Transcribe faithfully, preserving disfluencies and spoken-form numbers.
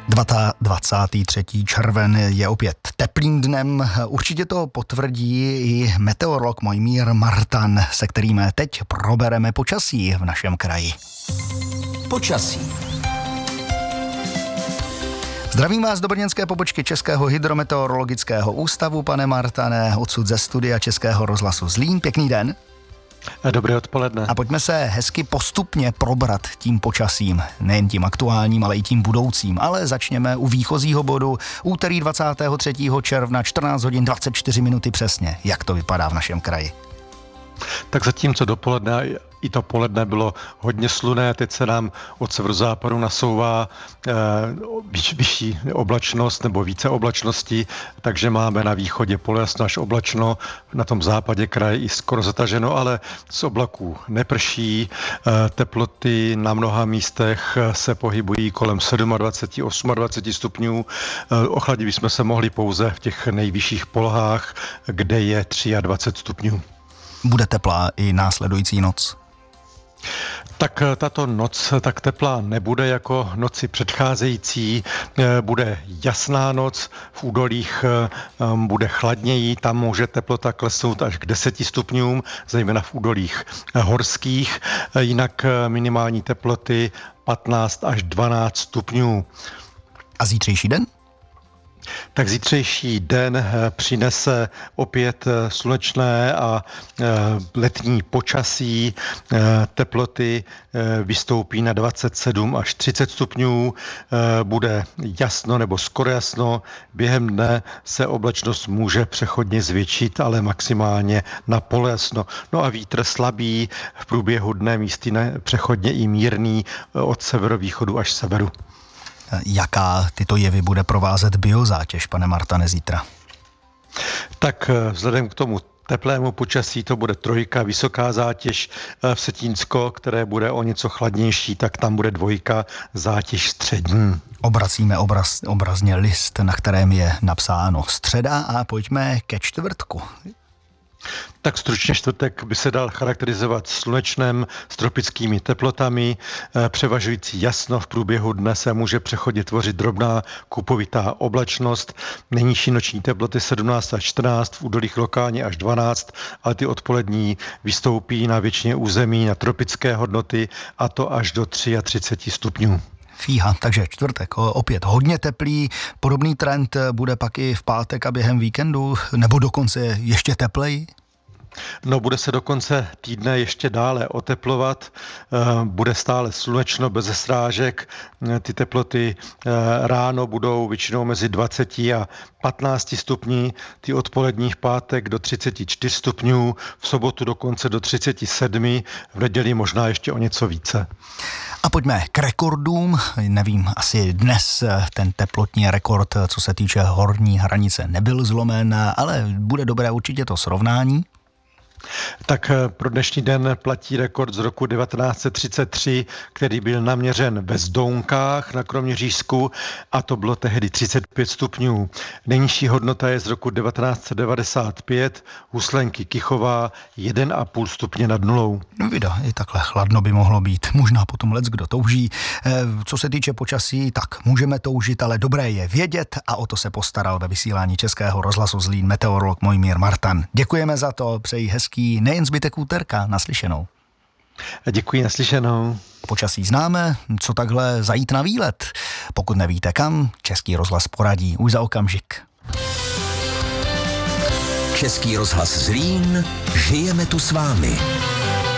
dvacátého třetího červen je opět teplým dnem. Určitě to potvrdí i meteorolog Mojmír Martan, se kterým teď probereme počasí v našem kraji. Počasí. Zdravím vás do brněnské pobočky Českého hydrometeorologického ústavu, pane Martane, odsud ze studia Českého rozhlasu Zlín. Pěkný den. Dobré odpoledne. A pojďme se hezky postupně probrat tím počasím, nejen tím aktuálním, ale i tím budoucím. Ale začněme u výchozího bodu. Úterý dvacátého třetího června, čtrnáct hodin dvacet čtyři minuty přesně. Jak to vypadá v našem kraji? Tak zatímco dopoledne i to poledne bylo hodně slunné, teď se nám od severozápadu nasouvá eh, vyšší oblačnost nebo více oblačnosti, takže máme na východě polojasno až oblačno, na tom západě kraje i skoro zataženo, ale z oblaků neprší, eh, teploty na mnoha místech se pohybují kolem dvacet sedm, dvacet osm stupňů, eh, ochladit bychom se mohli pouze v těch nejvyšších polohách, kde je dvacet tři stupňů. Bude teplá i následující noc? Tak tato noc tak teplá nebude jako noci předcházející, bude jasná noc, v údolích bude chladněji, tam může teplota klesnout až k deseti stupňům, zejména v údolích horských, jinak minimální teploty patnáct až dvanáct stupňů. A zítřejší den? Tak zítřejší den přinese opět slunečné a letní počasí. Teploty vystoupí na dvacet sedm až třicet stupňů. Bude jasno nebo skoro jasno. Během dne se oblačnost může přechodně zvětšit, ale maximálně na polojasno. No a vítr slabý, v průběhu dne místy přechodně i mírný od severovýchodu až severu. Jaká tyto jevy bude provázet biozátěž, pane Martane, zítra? Tak vzhledem k tomu teplému počasí to bude trojka, vysoká zátěž v Vsetínsko, které bude o něco chladnější, tak tam bude dvojka, zátěž střední. Obracíme obraz, obrazně list, na kterém je napsáno středa, a pojďme ke čtvrtku. Tak stručně čtvrtek by se dal charakterizovat slunečnem s tropickými teplotami. Převažující jasno, v průběhu dne se může přechodně tvořit drobná kupovitá oblačnost. Nejnižší noční teploty sedmnáct až čtrnáct, v údolích lokálně až dvanáct, ale ty odpolední vystoupí na většině území na tropické hodnoty, a to až do třicet tři stupňů. Fíha, takže čtvrtek opět hodně teplý, podobný trend bude pak i v pátek a během víkendu, nebo dokonce ještě tepleji? No, bude se do konce týdne ještě dále oteplovat, bude stále slunečno, bez srážek, ty teploty ráno budou většinou mezi dvacet a patnáct stupní, ty odpolední v pátek do třicet čtyři stupňů, v sobotu dokonce do třicet sedm, v neděli možná ještě o něco více. A pojďme k rekordům. Nevím, asi dnes ten teplotní rekord, co se týče horní hranice, nebyl zlomen, ale bude dobré určitě to srovnání. Tak pro dnešní den platí rekord z roku devatenáct set třicet tři, který byl naměřen ve Zdounkách na Kroměřížsku, a to bylo tehdy třicet pět stupňů. Nejnižší hodnota je z roku devatenáct set devadesát pět, Huslenky Kychová, jeden a půl stupně nad nulou. No vida, i takhle chladno by mohlo být. Možná potom lec, kdo touží. Co se týče počasí, tak můžeme toužit, ale dobré je vědět, a o to se postaral ve vysílání Českého rozhlasu Zlín meteorolog Mojmír Martan. Děkujeme za to, přeji hezký nejen zbytek úterka, naslyšenou. Děkuji, naslyšenou. Počasí známe, co takhle zajít na výlet? Pokud nevíte kam, Český rozhlas poradí už za okamžik. Český rozhlas Zlín, žijeme tu s vámi.